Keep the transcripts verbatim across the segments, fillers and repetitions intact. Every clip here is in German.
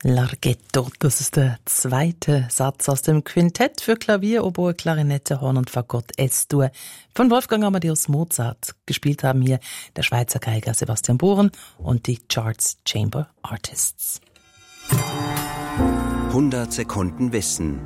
Larghetto, das ist der zweite Satz aus dem Quintett für Klavier, Oboe, Klarinette, Horn und Fagott S-Dur von Wolfgang Amadeus Mozart. Gespielt haben hier der Schweizer Geiger Sebastian Bohren und die Charts Chamber Artists. hundert Sekunden Wissen.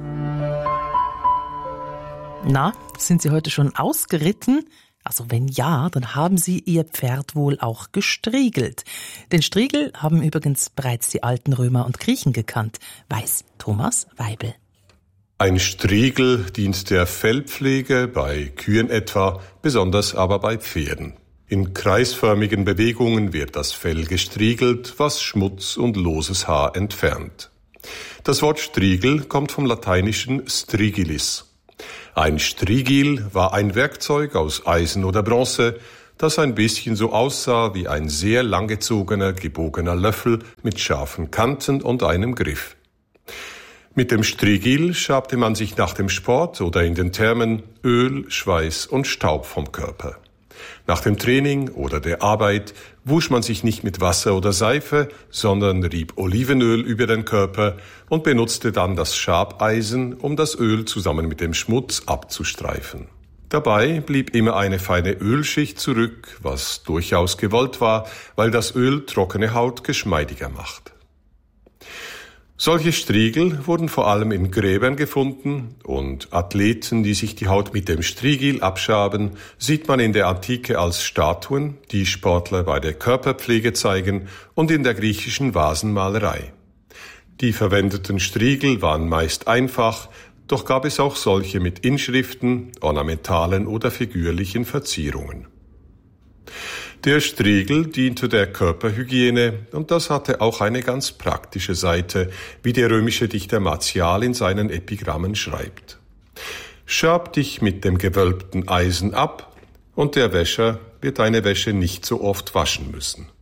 Na, sind Sie heute schon ausgeritten? Also wenn ja, dann haben Sie Ihr Pferd wohl auch gestriegelt. Den Striegel haben übrigens bereits die alten Römer und Griechen gekannt, weiß Thomas Weibel. Ein Striegel dient der Fellpflege, bei Kühen etwa, besonders aber bei Pferden. In kreisförmigen Bewegungen wird das Fell gestriegelt, was Schmutz und loses Haar entfernt. Das Wort Striegel kommt vom lateinischen strigilis. Ein Strigil war ein Werkzeug aus Eisen oder Bronze, das ein bisschen so aussah wie ein sehr langgezogener, gebogener Löffel mit scharfen Kanten und einem Griff. Mit dem Strigil schabte man sich nach dem Sport oder in den Thermen Öl, Schweiß und Staub vom Körper. Nach dem Training oder der Arbeit wusch man sich nicht mit Wasser oder Seife, sondern rieb Olivenöl über den Körper und benutzte dann das Schabeisen, um das Öl zusammen mit dem Schmutz abzustreifen. Dabei blieb immer eine feine Ölschicht zurück, was durchaus gewollt war, weil das Öl trockene Haut geschmeidiger macht. Solche Striegel wurden vor allem in Gräbern gefunden und Athleten, die sich die Haut mit dem Strigil abschaben, sieht man in der Antike als Statuen, die Sportler bei der Körperpflege zeigen und in der griechischen Vasenmalerei. Die verwendeten Striegel waren meist einfach, doch gab es auch solche mit Inschriften, ornamentalen oder figürlichen Verzierungen. Der Striegel diente der Körperhygiene und das hatte auch eine ganz praktische Seite, wie der römische Dichter Martial in seinen Epigrammen schreibt. Schab dich mit dem gewölbten Eisen ab und der Wäscher wird deine Wäsche nicht so oft waschen müssen.